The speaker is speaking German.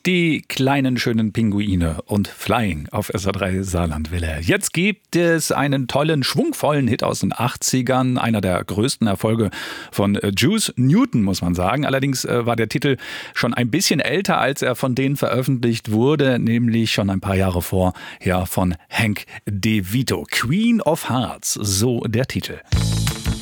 Die kleinen schönen Pinguine und Flying auf SR3 Saarlandwelle. Jetzt gibt es einen tollen, schwungvollen Hit aus den 80ern. Einer der größten Erfolge von Juice Newton, muss man sagen. Allerdings war der Titel schon ein bisschen älter, als er von denen veröffentlicht wurde. Nämlich schon ein paar Jahre vorher von Hank DeVito. Queen of Hearts, so der Titel.